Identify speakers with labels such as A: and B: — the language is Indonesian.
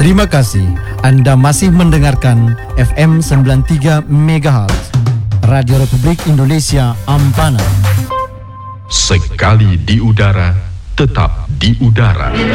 A: Terima kasih Anda masih mendengarkan FM 93 MHz Radio Republik Indonesia Ampana.
B: Sekali di udara, tetap di udara.